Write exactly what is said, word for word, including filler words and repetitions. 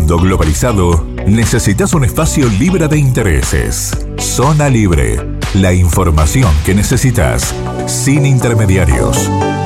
mundo globalizado, necesitas un espacio libre de intereses. Zona Libre. La información que necesitas, sin intermediarios.